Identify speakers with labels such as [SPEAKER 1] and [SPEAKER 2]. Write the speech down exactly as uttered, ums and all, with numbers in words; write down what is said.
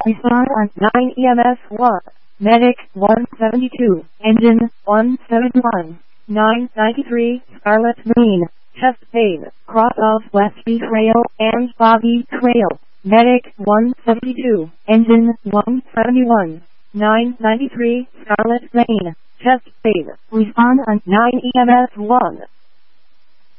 [SPEAKER 1] Respond on nine E M S one. Medic one seventy-two. Engine one seventy-one. nine ninety-three. Scarlet Marine. Chest pain. Cross of Westby Trail and Boggy Trail. Medic one seventy-two. Engine one seventy-one. nine ninety-three. Scarlet Marine. Chest pain. Respond on nine E M S one.